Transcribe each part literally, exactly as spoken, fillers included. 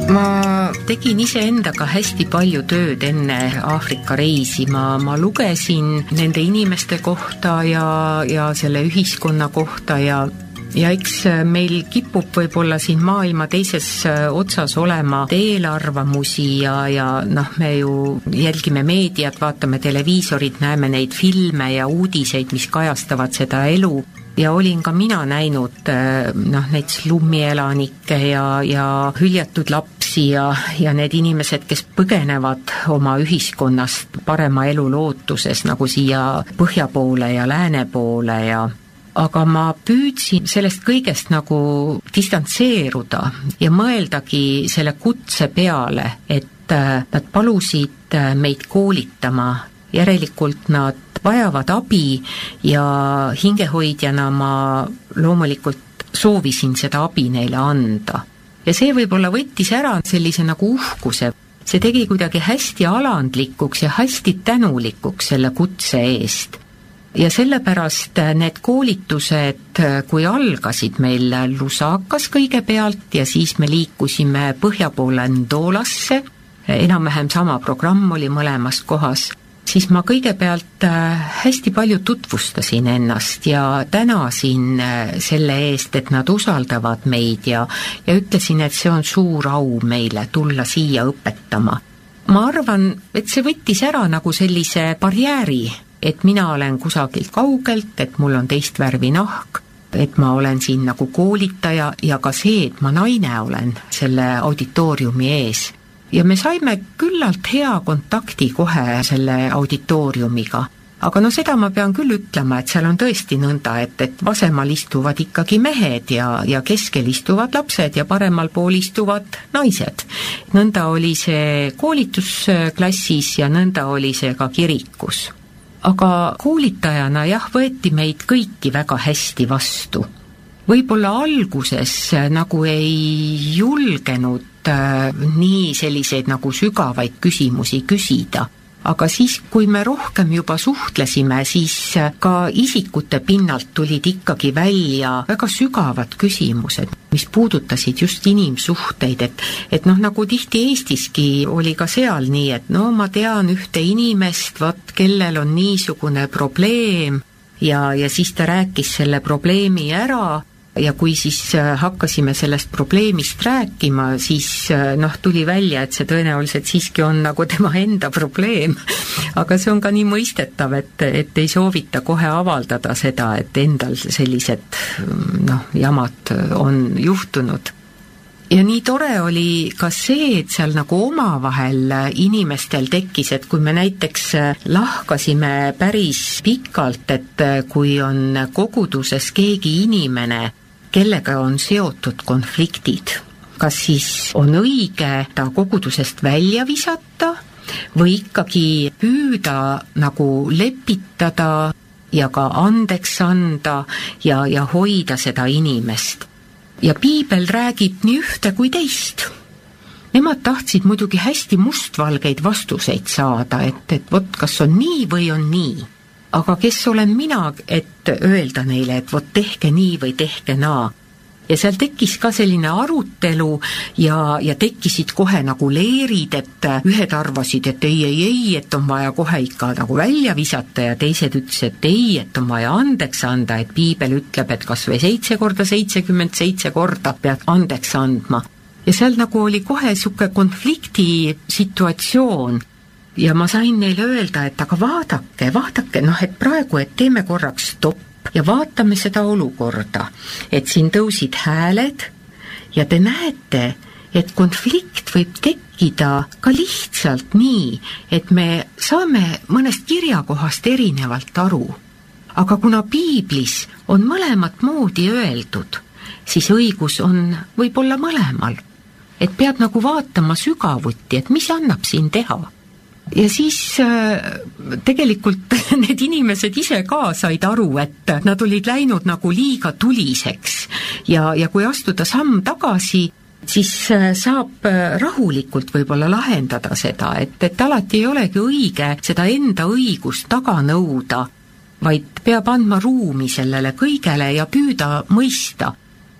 ma tegin iseendaga hästi palju tööd enne Aafrika reisi, ma, ma lugesin nende inimeste kohta ja, ja selle ühiskonna kohta ja ja eks meil kipub võib-olla siin maailma teises otsas olema eelarvamusi ja, ja noh, me ju jälgime meediat, vaatame televiisorit, näeme neid filme ja uudiseid, mis kajastavad seda elu. Ja olin ka mina näinud noh, neid slummielanikke ja, ja hüljatud lapsi ja, ja need inimesed, kes põgenevad oma ühiskonnast parema elu lootuses nagu siia põhja poole ja lääne poole ja aga ma püüdsin sellest kõigest nagu distantseeruda ja mõeldagi selle kutse peale, et nad palusid meid koolitama, järelikult nad vajavad abi ja hingehoidjana ma loomulikult soovisin seda abi neile anda. Ja see võib-olla võttis ära sellise nagu uhkuse, see tegi kuidagi hästi alandlikuks ja hästi tänulikuks selle kutse eest. Ja sellepärast need koolitused, kui algasid meil Lusakas kõigepealt ja siis me liikusime põhja poole Ndolasse, enam-vähem sama programm oli mõlemas kohas, siis ma kõigepealt hästi palju tutvustasin ennast ja tänasin selle eest, et nad usaldavad meid ja, ja ütlesin, et see on suur au meile tulla siia õpetama. Ma arvan, et see võttis ära nagu sellise barjääri, et mina olen kusagilt kaugelt, et mul on teist värvi nahk, et ma olen siin nagu koolitaja ja ka see, et ma naine olen selle auditooriumi ees. Ja me saime küllalt hea kontakti kohe selle auditooriumiga. Aga no seda ma pean küll ütlema, et seal on tõesti nõnda, et, et vasemal istuvad ikkagi mehed ja, ja keskel istuvad lapsed ja paremal pool istuvad naised. Nõnda oli see koolitusklassis ja nõnda oli see ka kirikus. Aga koolitajana jah, võeti meid kõiki väga hästi vastu. Võib-olla alguses nagu ei julgenud äh, nii selliseid nagu sügavaid küsimusi küsida, aga siis, kui me rohkem juba suhtlesime, siis ka isikute pinnalt tulid ikkagi välja väga sügavad küsimused, mis puudutasid just inimsuhteid, et, et noh, nagu tihti Eestiski oli ka seal nii, et no ma tean ühte inimest, vat, kellel on niisugune probleem ja, ja siis ta rääkis selle probleemi ära ja kui siis hakkasime sellest probleemist rääkima, siis noh, tuli välja, et see tõenäoliselt siiski on nagu tema enda probleem. Aga see on ka nii mõistetav, et, et ei soovita kohe avaldada seda, et endal sellised noh, jamad on juhtunud. Ja nii tore oli ka see, et seal nagu omavahel inimestel tekkis, et kui me näiteks lahkasime päris pikalt, et kui on koguduses keegi inimene, kellega on seotud konfliktid, kas siis on õige ta kogudusest välja visata või ikkagi püüda nagu lepitada ja ka andeks anda ja, ja hoida seda inimest. Ja piibel räägib nii ühte kui teist. Nemad tahtsid muidugi hästi mustvalgeid vastuseid saada, et, et vot kas on nii või on nii. Aga kes olen mina, et öelda neile, et vot tehke nii või tehke naa. Ja seal tekkis ka selline arutelu ja, ja tekkisid kohe nagu leerid, et ühed arvasid, et ei, ei, ei, et on vaja kohe ikka nagu välja visata ja teised ütlesid, et ei, et on vaja andeks anda, et piibel ütleb, et kas või seitse korda seitsekümmend seitse korda pead andeks andma. Ja seal nagu oli kohe siuke konflikti situatsioon. Ja ma sain neile öelda, et aga vaadake, vaadake, noh, et praegu, et teeme korraks stopp ja vaatame seda olukorda, et siin tõusid hääled ja te näete, et konflikt võib tekkida ka lihtsalt nii, et me saame mõnest kirjakohast erinevalt aru. Aga kuna piiblis on mõlemat moodi öeldud, siis õigus on võib-olla mõlemal, et peab nagu vaatama sügavuti, et mis annab siin teha. Ja siis äh, tegelikult need inimesed ise ka said aru, et nad olid läinud nagu liiga tuliseks ja, ja kui astuda samm tagasi, siis äh, saab rahulikult võib-olla lahendada seda, et, et alati ei olegi õige seda enda õigust taga nõuda, vaid peab andma ruumi sellele kõigele ja püüda mõista.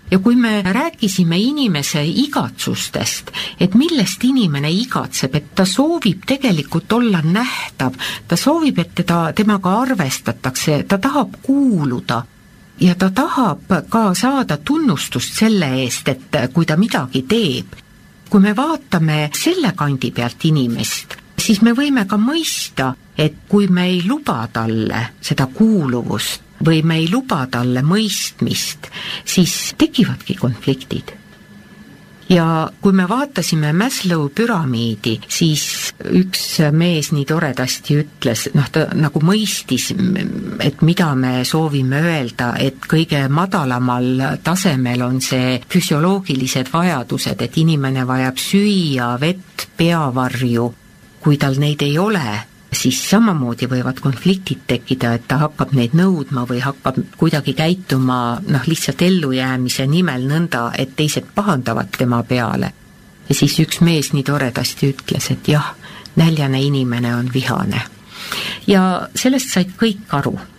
ja kui me rääkisime inimese igatsustest, et millest inimene igatseb, et ta soovib tegelikult olla nähtav, ta soovib, et teda, temaga arvestatakse, ta tahab kuuluda ja ta tahab ka saada tunnustust selle eest, et kui ta midagi teeb. Kui me vaatame selle kandi pealt inimest, siis me võime ka mõista, et kui me ei luba talle seda kuuluvust või me ei luba talle mõistmist, siis tekivadki konfliktid. Ja kui me vaatasime Maslow püramiidi, siis üks mees nii toredasti ütles, noh ta nagu mõistis, et mida me soovime öelda, et kõige madalamal tasemel on see füsioloogilised vajadused, et inimene vajab süüa, vett, peavarju. Kui tal neid ei ole, siis samamoodi võivad konfliktid tekkida, et ta hakkab neid nõudma või hakkab kuidagi käituma noh, lihtsalt ellujäämise nimel nõnda, et teised pahandavad tema peale. Ja siis üks mees nii toredasti ütles, et jah, näljane inimene on vihane. Ja sellest said kõik aru.